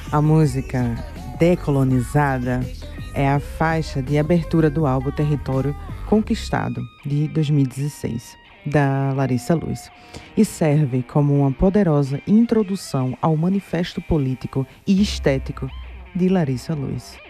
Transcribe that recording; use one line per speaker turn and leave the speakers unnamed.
A música Decolonizada é a faixa de abertura do álbum Território Conquistado, de 2016, da Larissa Luz, e serve como uma poderosa introdução ao manifesto político e estético de Larissa Luz.